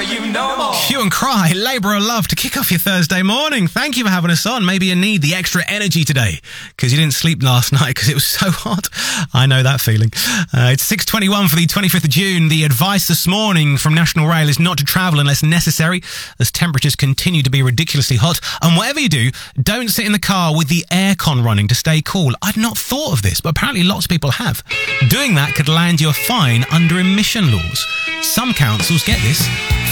you no more. Hue and Cry, Labour of Love to kick off your Thursday morning. Thank you for having us on. Maybe you need the extra energy today because you didn't sleep last night because it was so hot. I know that feeling. It's 6:21 for the 25th of June. The advice this morning from National Rail is not to travel unless necessary, as temperatures continue to be ridiculously hot. And whatever you do, don't sit in the car with the aircon running to stay cool. I'd not thought of this, but apparently lots of people have. Doing that could land you a fine under emission laws. Some councils, get this,